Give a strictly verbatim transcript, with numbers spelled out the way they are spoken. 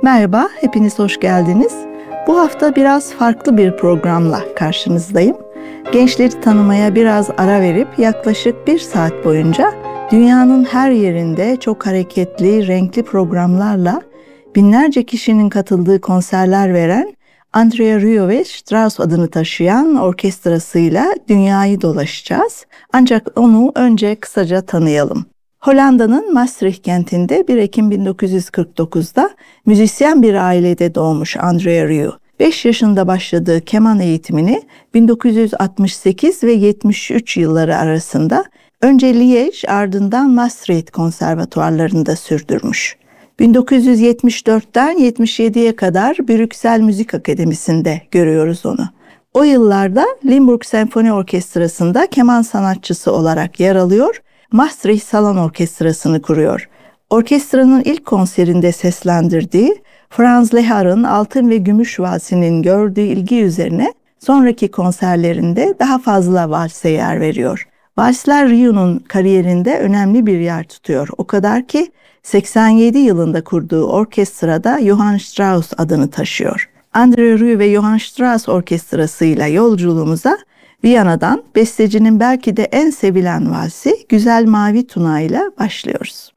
Merhaba, hepiniz hoş geldiniz. Bu hafta biraz farklı bir programla karşınızdayım. Gençleri tanımaya biraz ara verip yaklaşık bir saat boyunca dünyanın her yerinde çok hareketli, renkli programlarla binlerce kişinin katıldığı konserler veren Andrea Rieu ve Strauss adını taşıyan orkestrasıyla dünyayı dolaşacağız. Ancak onu önce kısaca tanıyalım. Hollanda'nın Maastricht kentinde bir Ekim bin dokuz yüz kırk dokuzda müzisyen bir ailede doğmuş Andrea Rieu. beş yaşında başladığı keman eğitimini bin dokuz yüz altmış sekiz ve yetmiş üç yılları arasında önce Liège ardından Maastricht konservatuarlarında sürdürmüş. bin dokuz yüz yetmiş dörtten yetmiş yediye kadar Brüksel Müzik Akademisi'nde görüyoruz onu. O yıllarda Limburg Senfoni Orkestrası'nda keman sanatçısı olarak yer alıyor, Maastricht Salon Orkestrası'nı kuruyor. Orkestranın ilk konserinde seslendirdiği Franz Lehar'ın Altın ve Gümüş Valsi'nin gördüğü ilgi üzerine sonraki konserlerinde daha fazla valse yer veriyor. Valsler Rieu'nun kariyerinde önemli bir yer tutuyor. O kadar ki seksen yedi yılında kurduğu orkestrada Johann Strauss adını taşıyor. Andrea Rieu ve Johann Strauss orkestrasıyla yolculuğumuza Viyana'dan bestecinin belki de en sevilen valsi Güzel Mavi Tuna ile başlıyoruz.